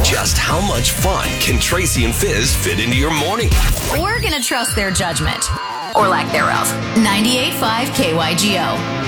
Just how much fun can Tracy and Fizz fit into your morning? We're going to trust their judgment. Or lack thereof. 98.5 KYGO.